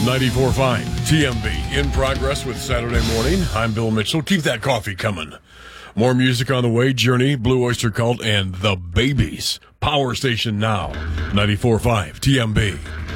94.5 TMB in progress with Saturday morning. I'm Bill Mitchell. Keep that coffee coming. More music on the way. Journey, Blue Oyster Cult, and The Babies. Power Station Now. 94.5 TMB.